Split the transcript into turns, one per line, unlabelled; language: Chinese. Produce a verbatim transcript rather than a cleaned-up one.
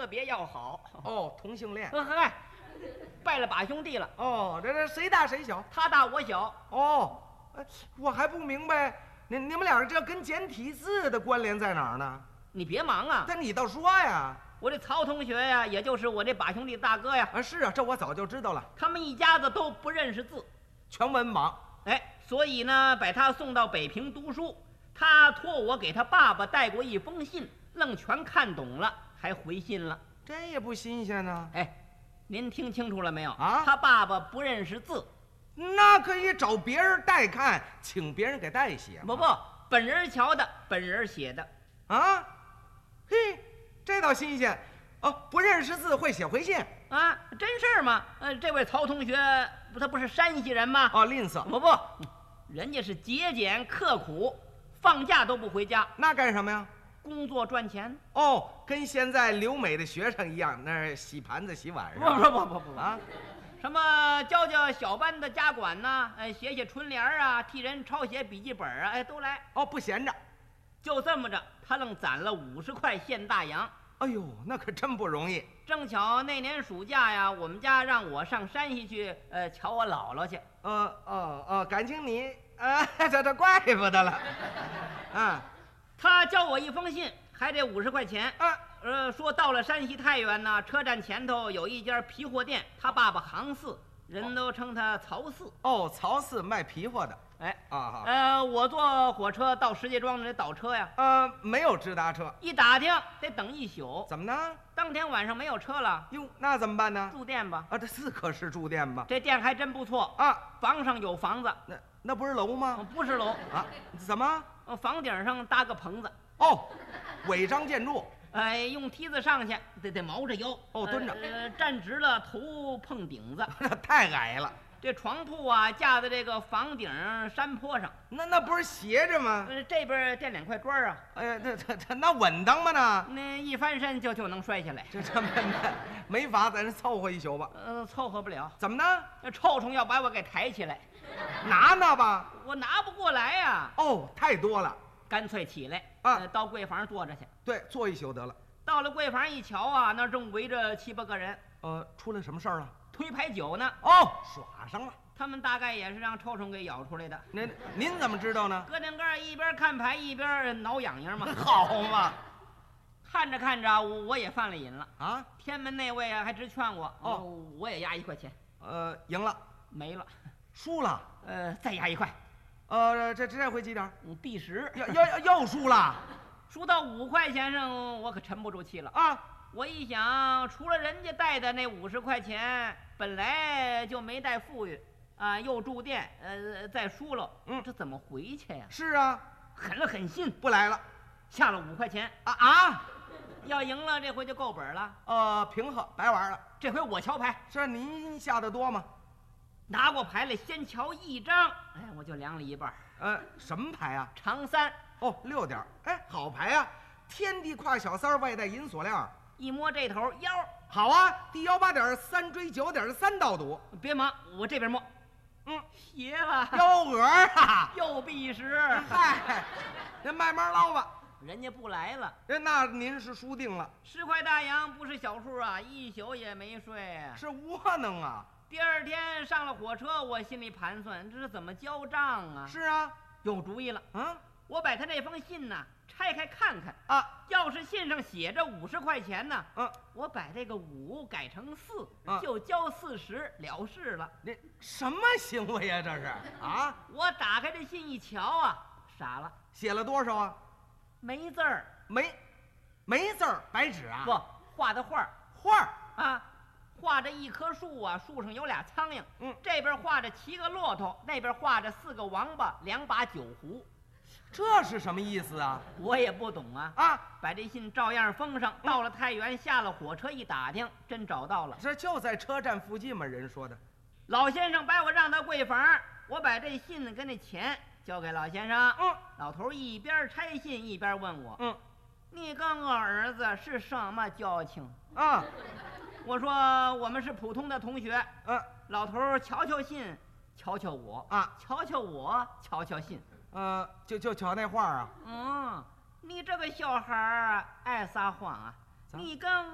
别要好。
哦，同性恋。
呃嗨，拜了把兄弟了。
哦，这这谁大谁小？
他大我小。
哦，哎，我还不明白，你你们俩这跟简体字的关联在哪儿呢？
你别忙啊，
但你倒说呀。
我这曹同学呀，也就是我这把兄弟大哥呀。
啊，是啊，这我早就知道了。
他们一家子都不认识字，
全文盲。
哎，所以呢，把他送到北平读书。他托我给他爸爸带过一封信，愣全看懂了，还回信了。
这也不新鲜呢。
哎，您听清楚了没有
啊？他
爸爸不认识字，
那可以找别人代看，请别人给代写。
不不，本人瞧的，本人写的。
啊，嘿，这倒新鲜。哦，不认识字会写回信
啊？真事儿吗？呃，这位曹同学，他不是山西人吗？
哦，吝啬。
不不，人家是节俭刻苦，放假都不回家。
那干什么呀？
工作赚钱。
哦，跟现在留美的学生一样，那儿洗盘子洗碗是吧？
不不不不不
啊，
什么教教小班的家管呐，哎，写写春联啊，替人抄写笔记本啊，哎，都来。
哦，不闲着。
就这么着，他愣攒了五十块现大洋。
哎呦，那可真不容易。
正巧那年暑假呀，我们家让我上山西去，呃，瞧我姥姥去。
呃哦哦，感情你，呃，这这怪不得了。啊，
他交我一封信，还得五十块钱。
啊，
呃，说到了山西太原呢，车站前头有一家皮货店，他爸爸行四，人都称他曹四。
哦，曹四卖皮货的。
哎
啊，
呃，我坐火车到石家庄得倒车呀。
呃，没有直达车，
一打听得等一宿。
怎么呢？
当天晚上没有车了。
哟，那怎么办呢？
住店吧。
啊，这是可是住店吧？
这店还真不错
啊，
房上有房子。
那那不是楼吗？
不是楼
啊，怎么？
房顶上搭个棚子。
哦，违章建筑。
哎，用梯子上去，得得毛着腰。
哦，蹲着。
呃，站直了，头碰顶子。
太矮了。
这床铺啊，架在这个房顶山坡上。
那那不是斜着吗？
呃，这边垫两块砖啊。
哎呀，这这这那稳当吗？那
那一翻身就就能摔下来。
这这没没法，咱凑合一宿吧。
呃，凑合不了。
怎么呢？
那臭虫要把我给抬起来，
拿拿吧。
我拿不过来呀。
哦，太多了。
干脆起来
啊，
呃，到柜房坐着去。
对，坐一宿得了。
到了柜房一瞧啊，那正围着七八个人。
呃，出来什么事儿了？
推牌九呢。
哦，耍上了。
他们大概也是让臭虫给咬出来的。
您您怎么知道呢？
哥两个一边看牌一边挠痒痒嘛。
好嘛，
看着看着我我也犯了瘾了
啊！
天门那位啊还直劝我，哦，我也押一块钱。
呃，赢了，
没了，
输了，
呃，再押一块。
呃，这这回几点？
嗯，第十。
要要又输了，
输到五块钱上，我可沉不住气了
啊！
我一想，除了人家带的那五十块钱，本来就没带富裕。啊，又住店，呃，再输了，
嗯，
这怎么回去呀？
是啊，
狠了狠心，
不来了，
下了五块钱
啊啊！
要赢了，这回就够本了。
呃，平和，白玩了。
这回我瞧牌，
是您下的多吗？
拿过牌来，先瞧一张，哎，我就量了一半。
呃，什么牌啊？
长三。
哦，六点。哎，好牌啊！天地跨小三，外带银锁链。
一摸这头腰，
好啊，第幺八点，三追九点，三倒赌。
别忙，我这边摸。
嗯，
邪了，
幺蛾啊，
又必十。
嗨，您慢慢捞吧。
人家不来了，
那您是输定了。
十块大洋不是小数啊，一宿也没睡啊，
是窝囊啊。
第二天上了火车，我心里盘算，这是怎么交账啊？
是啊，
有主意了。
啊，
我把他那封信呢拆开看看
啊，
要是信上写着五十块钱呢，
嗯，
我把这个五改成四，
啊，
就交四十了事了。
这什么行为呀？这是啊！
我打开这信一瞧啊，傻了，
写了多少啊？
没字儿，
没，没字儿，白纸啊？
不，画的画儿，
画儿
啊，画着一棵树啊，树上有俩苍蝇，
嗯，
这边画着七个骆驼，那边画着四个王八，两把酒壶。
这是什么意思啊？
我也不懂啊
啊！
把这信照样封上，到了太原，下了火车一打听，真找到了。
这就在车站附近嘛，人说的。
老先生把我让到柜房，我把这信跟那钱交给老先生。
嗯，
老头一边拆信一边问我：“
嗯，
你跟我儿子是什么交情？”
啊，
我说我们是普通的同学。
嗯，
老头瞧瞧信，瞧瞧我
啊，
瞧瞧我，瞧瞧信。
呃，就就瞧那画啊。
嗯，你这个小孩儿爱撒谎啊！你跟